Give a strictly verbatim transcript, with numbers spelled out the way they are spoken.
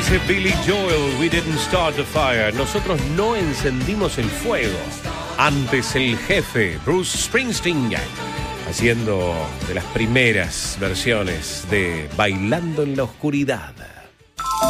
Dice Billy Joel, we didn't start the fire. Nosotros no encendimos el fuego. Antes el jefe, Bruce Springsteen, haciendo de las primeras versiones de Bailando en la Oscuridad.